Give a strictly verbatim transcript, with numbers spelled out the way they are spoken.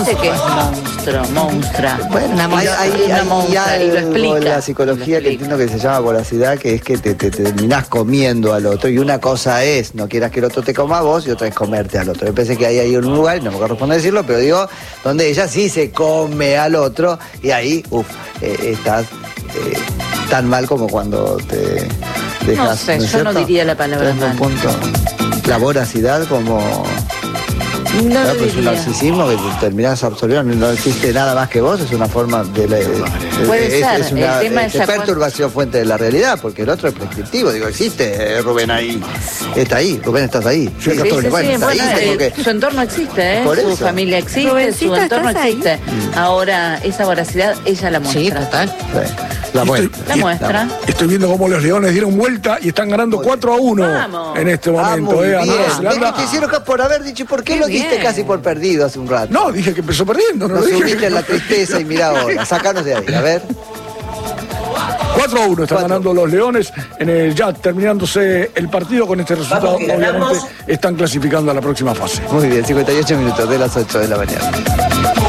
dice que es monstruo, monstrua. Bueno, una hay, hay, una hay monstrua, y lo explica. En la psicología que entiendo que se llama voracidad, que es que te, te, te terminás comiendo al otro. Y una cosa es, no quieras que el otro te coma a vos, y otra es comerte al otro. Yo pensé que hay ahí un lugar, y no me corresponde decirlo, pero digo, donde ella sí se come al otro, y ahí, uff, eh, estás eh, tan mal como cuando te dejas. No sé, ¿no es yo no cierto? diría la palabra Entonces, mal. un punto. La voracidad como... No Claro, lo pues es un diría. narcisismo que te terminás absorbiendo, no existe nada más que vos, es una forma de... La, Puede es, ser, es una el tema eh, es ya perturbación fuente de la realidad, porque el otro es prescriptivo, digo, existe eh, Rubén ahí, está ahí, Rubén estás ahí. Sí, sí, sí, bueno, sí, está bueno, ahí, eh, tengo que... su entorno existe, ¿eh? Por Su eso. familia existe, Rubencito, su entorno ¿estás ahí? existe. Mm. Ahora, esa voracidad, ella la muestra. Sí, total. Sí, la Y muestra. La muestra. Estoy viendo cómo los Leones dieron vuelta y están ganando Muy cuatro a uno Vamos. en este Ah, momento. muy eh, a bien. Nueva Es Zelanda. que te hicieron ca- por haber dicho, ¿por qué, Qué lo diste bien. casi por perdido hace un rato? No, dije que empezó perdiendo. No Nos lo dije. subiste en la tristeza y mirá ahora, sacanos de ahí, a ver. cuatro a uno están Cuatro. ganando los Leones en el ya terminándose el partido con este resultado. Obviamente están clasificando a la próxima fase. Muy bien, cincuenta y ocho minutos de las ocho de la mañana.